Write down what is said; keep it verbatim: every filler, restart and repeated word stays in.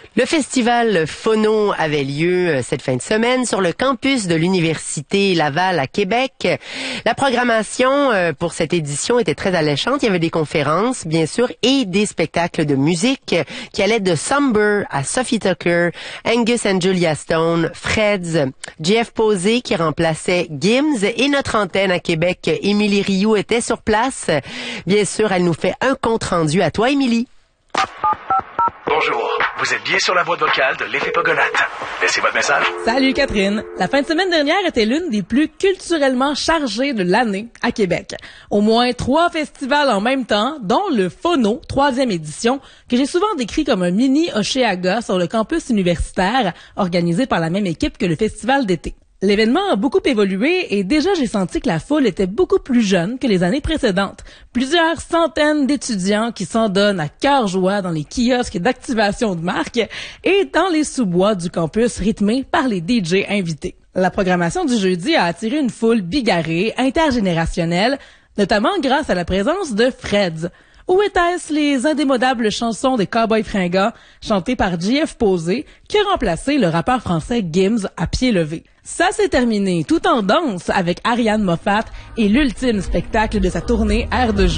Le festival Phono avait lieu cette fin de semaine sur le campus de l'Université Laval à Québec. La programmation pour cette édition était très alléchante. Il y avait des conférences, bien sûr, et des spectacles de musique qui allaient de Somber à Sophie Tucker, Angus and Julia Stone, Freds, Jeff Posey qui remplaçait Gims et notre antenne à Québec, Émilie Rioux, était sur place. Bien sûr, elle nous fait un compte-rendu. À toi, Émilie. Bonjour, vous êtes bien sur la boîte vocale de l'Effet Pogolate. Laissez votre message. Salut Catherine. La fin de semaine dernière était l'une des plus culturellement chargées de l'année à Québec. Au moins trois festivals en même temps, dont le Phono, troisième édition, que j'ai souvent décrit comme un mini Oshéaga sur le campus universitaire, organisé par la même équipe que le festival d'été. L'événement a beaucoup évolué et déjà j'ai senti que la foule était beaucoup plus jeune que les années précédentes. Plusieurs centaines d'étudiants qui s'en donnent à cœur joie dans les kiosques d'activation de marque et dans les sous-bois du campus rythmés par les D J invités. La programmation du jeudi a attiré une foule bigarrée, intergénérationnelle, notamment grâce à la présence de Freds. Où étaient-ce les indémodables chansons des Cowboys fringants chantées par Jeff Posey qui a remplacé le rappeur français Gims à pied levé? Ça s'est terminé tout en danse avec Ariane Moffat et l'ultime spectacle de sa tournée Air de jeu.